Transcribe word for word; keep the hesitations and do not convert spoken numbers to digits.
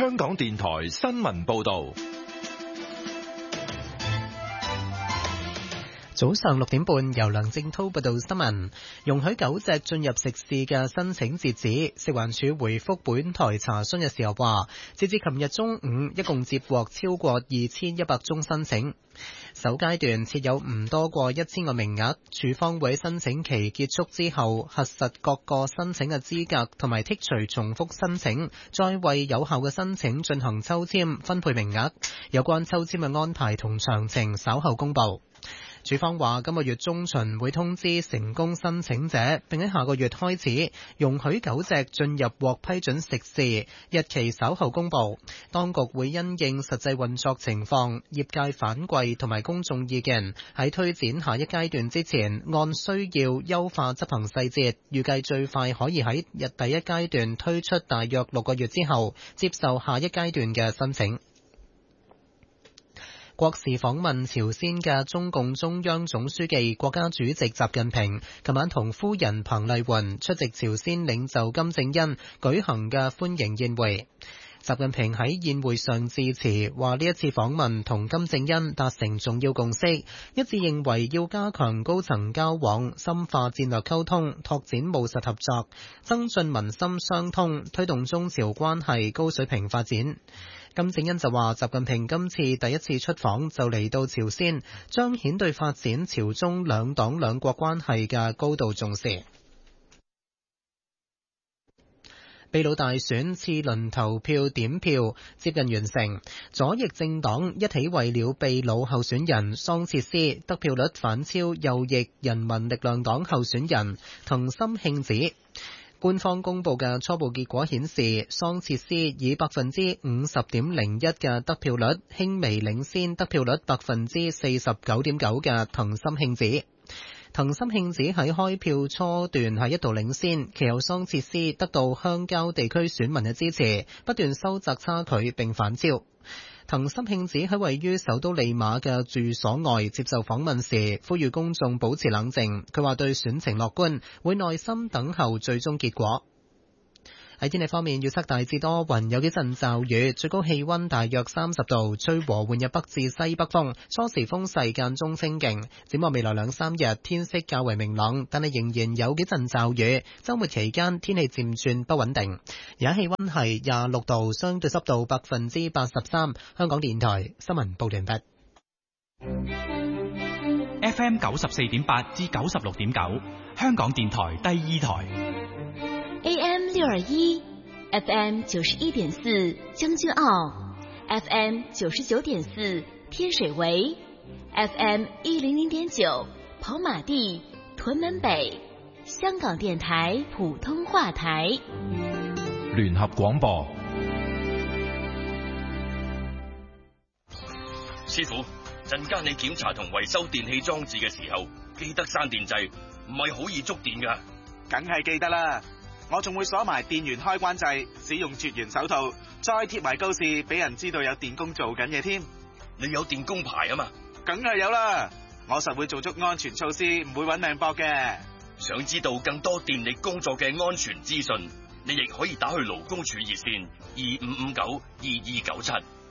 香港電台新聞報道。 早上六點半，由梁正濤報道新聞。容許狗隻進入食肆嘅申請截止，食環署回覆本台查詢嘅時候話，截至琴日中午，一共接獲超過二千一百宗申請。首階段設有唔多過一千個名額，署方會喺申請期結束之後核實各個申請嘅資格同埋剔除重複申請，再為有效嘅申請進行抽籤分配名額。有關抽籤嘅安排同詳情稍後公佈。署方話今個月中旬會通知成功申請者，並喺下個月開始容許狗隻進入獲批准食肆，日期稍後公佈。當局會因應實際運作情況、業界反饋同埋公眾意見，喺推展下一階段之前，按需要優化執行細節，預計最快可以喺日第一階段推出大約六個月之後，接受下一階段嘅申請。國事訪問朝鮮嘅中共中央總書記、國家主席習近平，琴晚同夫人彭麗媛出席朝鮮領袖金正恩舉行嘅歡迎宴會。習近平喺宴會上致辭，話呢一次訪問同金正恩達成重要共識，一致認為要加強高層交往，深化戰略溝通，拓展務實合作，增進民心相通，推動中朝關係高水平發展。金正恩就話，習近平今次第一次出訪就嚟到朝鮮，彰顯對發展朝中兩黨兩國關係嘅高度重視。秘魯大選次輪投票點票接近完成，左翼政黨一起為了秘魯候選人桑切斯得票率反超右翼人民力量黨候選人藤森慶子。官方公佈嘅初步結果顯示，桑切斯以百分之五十點零一嘅得票率，輕微領先得票率百分之四十九點九嘅藤森慶子。藤森慶子喺開票初段係一度領先，其後桑切斯得到鄉郊地區選民嘅支持，不斷收窄差距並反超。藤森慶子喺位於首都利馬嘅住所外接受訪問時，呼籲公眾保持冷靜。佢話對選情樂觀，會耐心等候最終結果。喺天氣方面，預測大致多雲，有幾陣驟雨，最高氣溫大約三十度，吹和緩入北至西北風，初時風勢間中清勁。展望未來兩三日，天色較為明朗，但係仍然有幾陣驟雨。週末期間天氣漸轉不穩定。而家氣溫係廿六度，相對濕度百分之八十三。香港電台新聞報完畢。 F M 九十四點八至九十六點九，香港電台第二台。 A M 六二一 ，F M 九十一點四將軍澳 ，F M 九十九點四天水圍 ，F M 一零零點九跑馬地屯門北，香港電台普通話台。 聯合廣播。 師傅，陣間你檢查同維修電器裝置嘅時候，記得閂電掣，唔係好易觸電㗎。 梗係記得啦。我仲會鎖埋電源開關掣，使用絕緣手套，再貼埋告示，俾人知道有電工做緊嘢添。 你有電工牌啊嘛？ 梗係有啦，我實會做足安全措施，唔會搵命搏嘅。 想知道更多電力工作嘅安全資訊，你亦可以打去勞工處熱線二五五九二二九七。